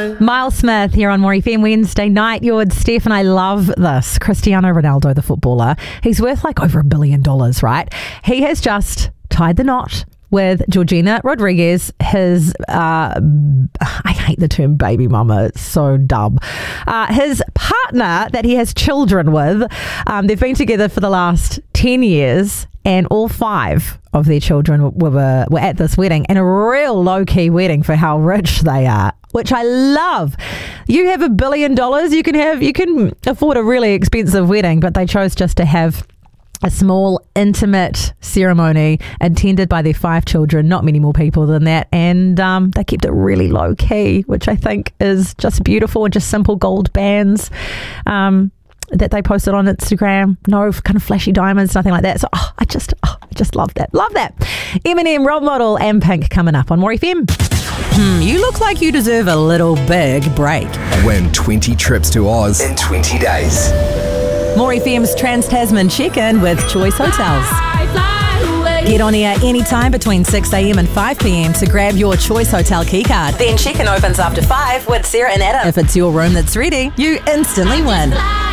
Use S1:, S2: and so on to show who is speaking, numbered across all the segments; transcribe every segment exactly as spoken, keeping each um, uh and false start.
S1: Miles Smith here on More F M Wednesday night. You're with Steph, and I love this. Cristiano Ronaldo, the footballer, he's worth like over a billion dollars, right? He has just tied the knot with Georgina Rodriguez, his, uh, I hate the term baby mama, it's so dumb, uh, his partner that he has children with. Um, they've been together for the last ten years, and all five of their children were, were at this wedding, and a real low-key wedding for how rich they are, which I love. You have a billion dollars, you can have, you can afford a really expensive wedding, but they chose just to have a small, intimate ceremony attended by their five children, not many more people than that, and um, they kept it really low key, which I think is just beautiful, and just simple gold bands um, that they posted on Instagram. No kind of flashy diamonds, nothing like that. So oh, I just, oh, I just love that, love that. Eminem, Role Model, and Pink coming up on More F M.
S2: Hmm, you look like you deserve a little big break.
S3: Win twenty trips to Oz in twenty days.
S2: More F M's Trans-Tasman check-in with Choice Hotels. Get on air anytime between six a.m. and five p.m. to grab your Choice Hotel keycard. Then check-in opens after five with Sarah and Adam. If it's your room that's ready, you instantly win.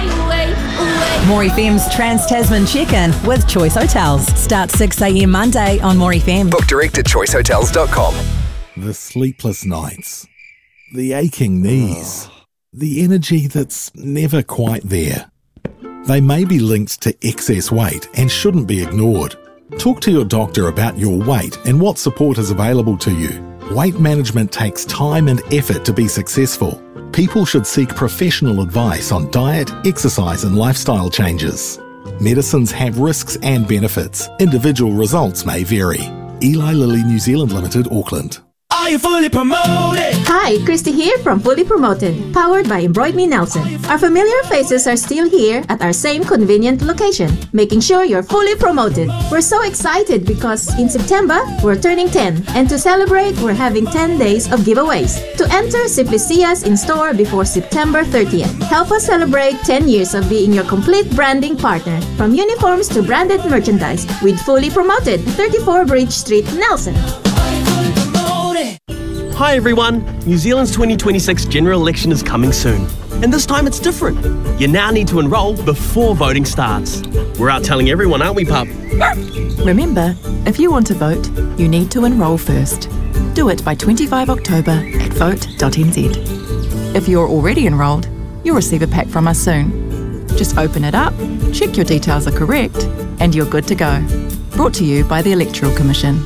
S2: More F M's Trans-Tasman check-in with Choice Hotels. Start six a.m. Monday on More F M.
S3: Book direct at choice hotels dot com.
S4: The sleepless nights, the aching knees, the energy that's never quite there. They may be linked to excess weight and shouldn't be ignored. Talk to your doctor about your weight and what support is available to you. Weight management takes time and effort to be successful. People should seek professional advice on diet, exercise and lifestyle changes. Medicines have risks and benefits. Individual results may vary. Eli Lilly New Zealand Limited, Auckland.
S5: Are you fully promoted?
S6: Hi, Christy here from Fully Promoted, powered by Embroid Me Nelson. Our familiar faces are still here at our same convenient location, making sure you're fully promoted. We're so excited because in September, we're turning ten, and to celebrate, we're having ten days of giveaways. To enter, simply see us in store before September thirtieth. Help us celebrate ten years of being your complete branding partner, from uniforms to branded merchandise, with Fully Promoted, thirty-four Bridge Street, Nelson.
S5: Hi everyone, New Zealand's twenty twenty-six general election is coming soon. And this time it's different. You now need to enrol before voting starts. We're out telling everyone, aren't we, pup?
S7: Remember, if you want to vote, you need to enrol first. Do it by twenty-fifth of October at vote dot n z. If you're already enrolled, you'll receive a pack from us soon. Just open it up, check your details are correct, and you're good to go. Brought to you by the Electoral Commission.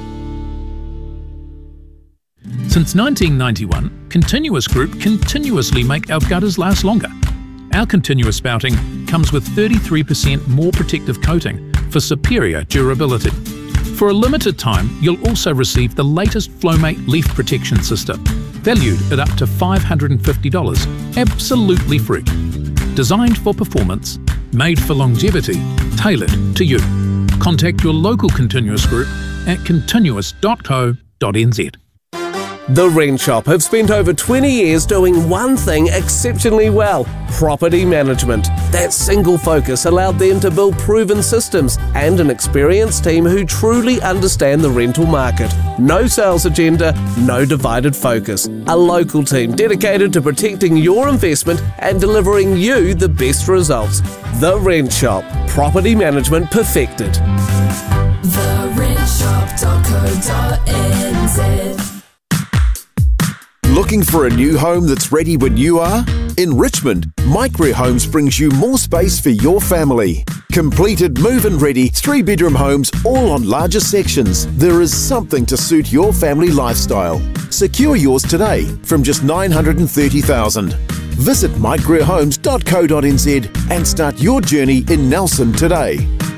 S8: Since nineteen ninety-one, Continuous Group continuously make our gutters last longer. Our continuous spouting comes with thirty-three percent more protective coating for superior durability. For a limited time, you'll also receive the latest Flowmate leaf protection system, valued at up to five hundred fifty dollars, absolutely free. Designed for performance, made for longevity, tailored to you. Contact your local Continuous Group at continuous dot co dot n z.
S9: The Rent Shop have spent over twenty years doing one thing exceptionally well: property management. That single focus allowed them to build proven systems and an experienced team who truly understand the rental market. No sales agenda, no divided focus. A local team dedicated to protecting your investment and delivering you the best results. The Rent Shop. Property management perfected.
S10: the rent shop dot co dot n z.
S11: Looking for a new home that's ready when you are? In Richmond, Microware Homes brings you more space for your family. Completed, move-in ready, three-bedroom homes, all on larger sections. There is something to suit your family lifestyle. Secure yours today from just nine hundred thirty thousand dollars. Visit microware homes dot co dot n z and start your journey in Nelson today.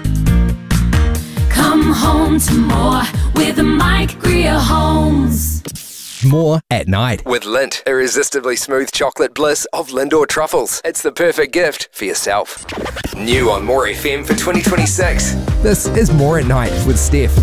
S10: Come home to more with Mike Greer Homes.
S3: More at night with Lindt, irresistibly smooth chocolate bliss of Lindor truffles. It's the perfect gift for yourself. New on More F M for twenty twenty-six. This is More at Night with Steph.